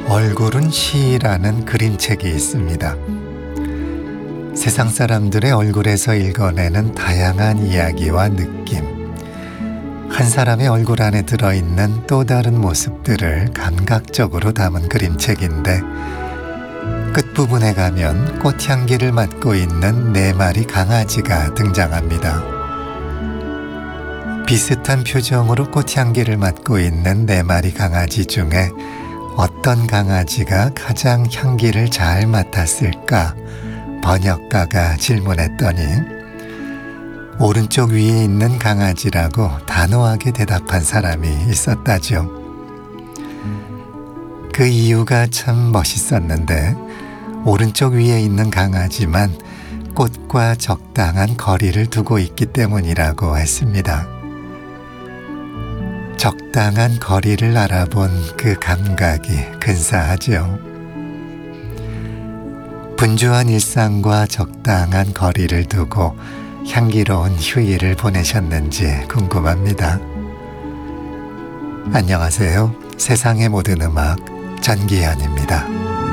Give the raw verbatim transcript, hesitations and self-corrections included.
얼굴은 시라는 그림책이 있습니다. 세상 사람들의 얼굴에서 읽어내는 다양한 이야기와 느낌, 한 사람의 얼굴 안에 들어있는 또 다른 모습들을 감각적으로 담은 그림책인데, 끝부분에 가면 꽃향기를 맡고 있는 네 마리 강아지가 등장합니다. 비슷한 표정으로 꽃향기를 맡고 있는 네 마리 강아지 중에 어떤 강아지가 가장 향기를 잘 맡았을까? 번역가가 질문했더니 오른쪽 위에 있는 강아지라고 단호하게 대답한 사람이 있었다죠. 그 이유가 참 멋있었는데, 오른쪽 위에 있는 강아지만 꽃과 적당한 거리를 두고 있기 때문이라고 했습니다. 적당한 거리를 알아본 그 감각이 근사하죠. 분주한 일상과 적당한 거리를 두고 향기로운 휴일을 보내셨는지 궁금합니다. 안녕하세요. 세상의 모든 음악 전기현입니다.